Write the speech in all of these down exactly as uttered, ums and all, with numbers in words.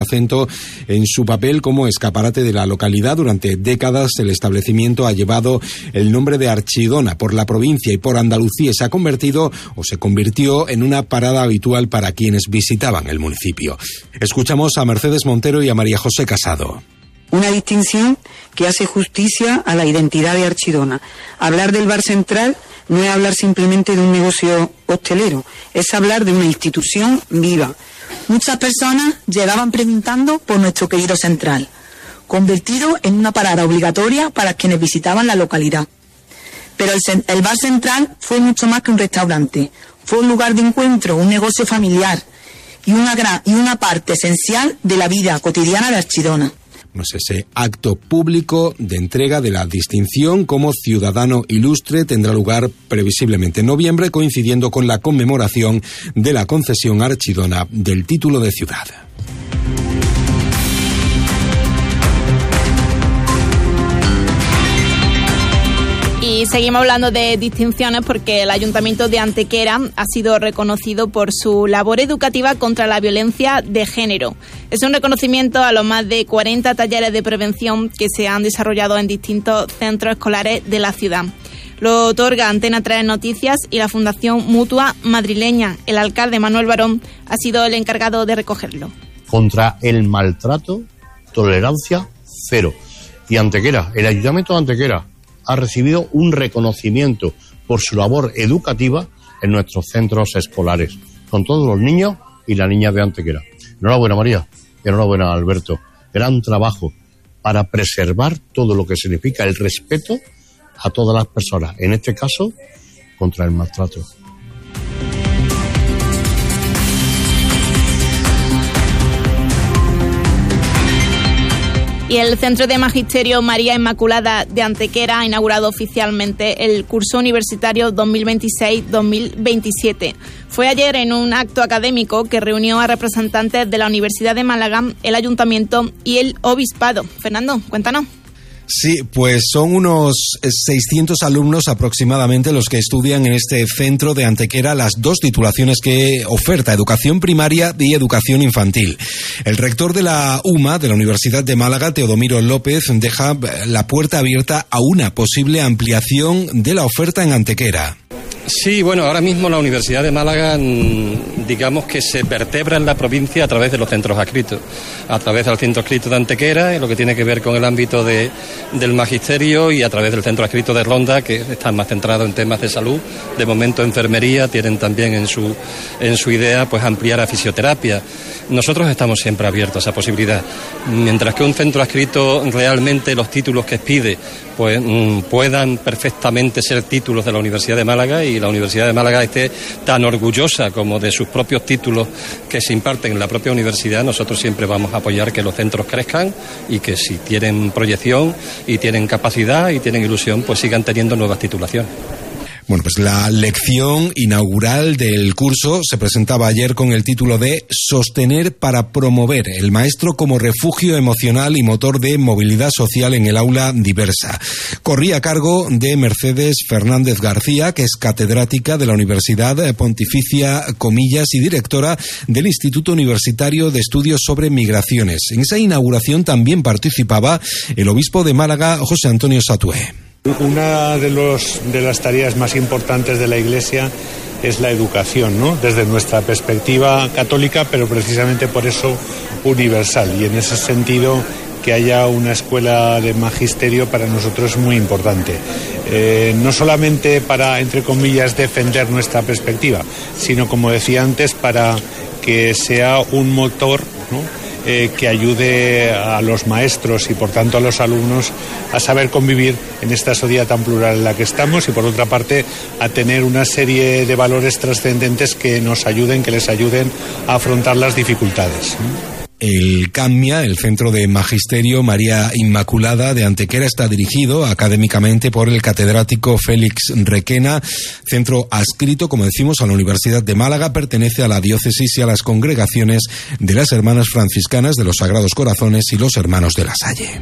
acento en su papel como escaparate de la localidad. Durante décadas el establecimiento ha llevado el nombre de Archidona por la provincia y por Andalucía. Se ha convertido o se convirtió en una parada habitual para quienes visitaban el municipio. Escuchamos a Mercedes Montero y a María José Casado. Una distinción que hace justicia a la identidad de Archidona. Hablar del Bar Central no es hablar simplemente de un negocio hostelero, es hablar de una institución viva. Muchas personas llegaban preguntando por nuestro querido Central, convertido en una parada obligatoria para quienes visitaban la localidad. Pero el, el Bar Central fue mucho más que un restaurante, fue un lugar de encuentro, un negocio familiar y una, gran, y una parte esencial de la vida cotidiana de Archidona. Pues ese acto público de entrega de la distinción como ciudadano ilustre tendrá lugar previsiblemente en noviembre, coincidiendo con la conmemoración de la concesión a Archidona del título de ciudad. Y seguimos hablando de distinciones porque el Ayuntamiento de Antequera ha sido reconocido por su labor educativa contra la violencia de género. Es un reconocimiento a los más de cuarenta talleres de prevención que se han desarrollado en distintos centros escolares de la ciudad. Lo otorga Antena tres Noticias y la Fundación Mutua Madrileña. El alcalde Manuel Barón ha sido el encargado de recogerlo. Contra el maltrato, tolerancia cero. Y Antequera, el Ayuntamiento de Antequera, ha recibido un reconocimiento por su labor educativa en nuestros centros escolares, con todos los niños y las niñas de Antequera. Enhorabuena, María, enhorabuena, Alberto. Gran trabajo para preservar todo lo que significa el respeto a todas las personas, en este caso, contra el maltrato. Y el Centro de Magisterio María Inmaculada de Antequera ha inaugurado oficialmente el curso universitario dos mil veintiséis dos mil veintisiete. Fue ayer en un acto académico que reunió a representantes de la Universidad de Málaga, el Ayuntamiento y el Obispado. Fernando, cuéntanos. Sí, pues son unos seiscientos alumnos aproximadamente los que estudian en este centro de Antequera las dos titulaciones que oferta, educación primaria y educación infantil. El rector de la U M A, de la Universidad de Málaga, Teodomiro López, deja la puerta abierta a una posible ampliación de la oferta en Antequera. Sí, bueno, ahora mismo la Universidad de Málaga, digamos que se vertebra en la provincia a través de los centros adscritos, a través del centro adscrito de Antequera, en lo que tiene que ver con el ámbito de, del magisterio, y a través del centro adscrito de Ronda, que están más centrados en temas de salud. De momento enfermería, tienen también en su, en su idea pues ampliar a fisioterapia. Nosotros estamos siempre abiertos a esa posibilidad. Mientras que un centro adscrito realmente los títulos que pide pues mmm, puedan perfectamente ser títulos de la Universidad de Málaga, y la Universidad de Málaga esté tan orgullosa como de sus propios títulos que se imparten en la propia universidad, nosotros siempre vamos a apoyar que los centros crezcan y que si tienen proyección y tienen capacidad y tienen ilusión, pues sigan teniendo nuevas titulaciones. Bueno, pues la lección inaugural del curso se presentaba ayer con el título de Sostener para promover el maestro como refugio emocional y motor de movilidad social en el aula diversa. Corría a cargo de Mercedes Fernández García, que es catedrática de la Universidad Pontificia Comillas y directora del Instituto Universitario de Estudios sobre Migraciones. En esa inauguración también participaba el obispo de Málaga, José Antonio Satué. Una de, los, de las tareas más importantes de la Iglesia es la educación, ¿no? Desde nuestra perspectiva católica, pero precisamente por eso universal. Y en ese sentido, que haya una escuela de magisterio para nosotros es muy importante. Eh, no solamente para, entre comillas, defender nuestra perspectiva, sino, como decía antes, para que sea un motor, ¿no? Eh, que ayude a los maestros y por tanto a los alumnos a saber convivir en esta sociedad tan plural en la que estamos, y por otra parte a tener una serie de valores trascendentes que nos ayuden, que les ayuden a afrontar las dificultades. El CAMMIA, el Centro de Magisterio María Inmaculada de Antequera, está dirigido académicamente por el catedrático Félix Requena. Centro adscrito, como decimos, a la Universidad de Málaga, pertenece a la diócesis y a las congregaciones de las Hermanas Franciscanas de los Sagrados Corazones y los Hermanos de la Salle.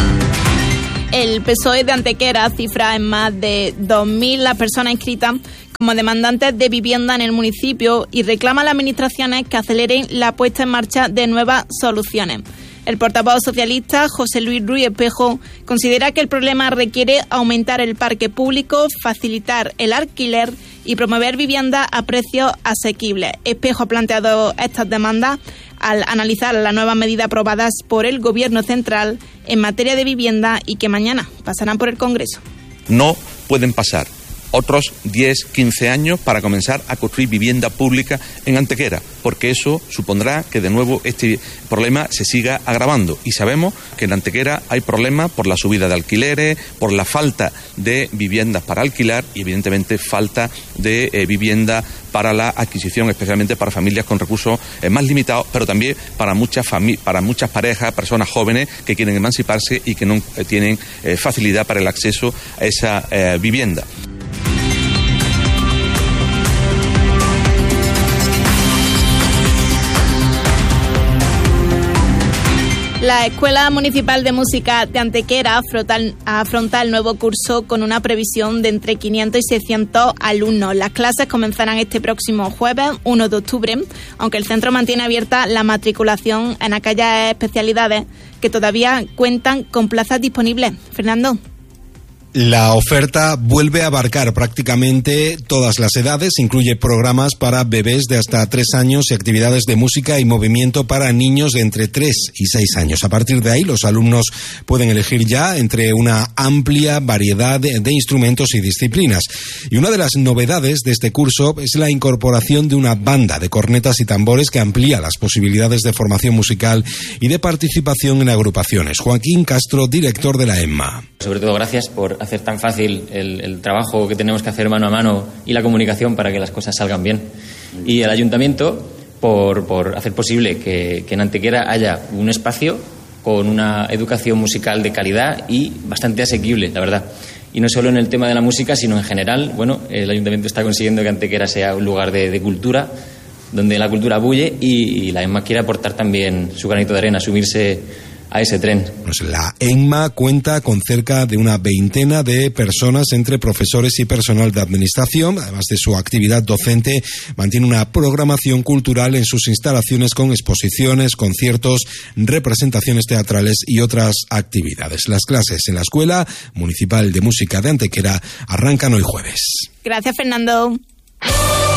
El P S O E de Antequera cifra en más de dos mil las personas inscritas como demandantes de vivienda en el municipio y reclama a las administraciones que aceleren la puesta en marcha de nuevas soluciones. El portavoz socialista, José Luis Ruiz Espejo, considera que el problema requiere aumentar el parque público, facilitar el alquiler y promover viviendas a precios asequibles. Espejo ha planteado estas demandas al analizar las nuevas medidas aprobadas por el Gobierno central en materia de vivienda y que mañana pasarán por el Congreso. No pueden pasar otros diez, quince años para comenzar a construir vivienda pública en Antequera, porque eso supondrá que de nuevo este problema se siga agravando. Y sabemos que en Antequera hay problemas por la subida de alquileres, por la falta de viviendas para alquilar y evidentemente falta de eh, vivienda para la adquisición, especialmente para familias con recursos eh, más limitados, pero también para muchas fami- para muchas parejas, personas jóvenes que quieren emanciparse y que no eh, tienen eh, facilidad para el acceso a esa eh, vivienda. La Escuela Municipal de Música de Antequera afronta, afronta el nuevo curso con una previsión de entre quinientos y seiscientos alumnos. Las clases comenzarán este próximo jueves, uno de octubre, aunque el centro mantiene abierta la matriculación en aquellas especialidades que todavía cuentan con plazas disponibles. Fernando. La oferta vuelve a abarcar prácticamente todas las edades, incluye programas para bebés de hasta tres años y actividades de música y movimiento para niños de entre tres y seis años. A partir de ahí, los alumnos pueden elegir ya entre una amplia variedad de, de instrumentos y disciplinas. Y una de las novedades de este curso es la incorporación de una banda de cornetas y tambores que amplía las posibilidades de formación musical y de participación en agrupaciones. Joaquín Castro, director de la EMMA. Sobre todo, gracias por hacer tan fácil el, el trabajo que tenemos que hacer mano a mano y la comunicación para que las cosas salgan bien. Y el ayuntamiento por, por hacer posible que, que en Antequera haya un espacio con una educación musical de calidad y bastante asequible, la verdad. Y no solo en el tema de la música, sino en general. Bueno, el ayuntamiento está consiguiendo que Antequera sea un lugar de, de cultura, donde la cultura bulle y, y la EMMA quiere aportar también su granito de arena, subirse a ese tren. Pues la EMMA cuenta con cerca de una veintena de personas entre profesores y personal de administración. Además de su actividad docente, mantiene una programación cultural en sus instalaciones con exposiciones, conciertos, representaciones teatrales y otras actividades. Las clases en la Escuela Municipal de Música de Antequera arrancan hoy jueves. Gracias, Fernando.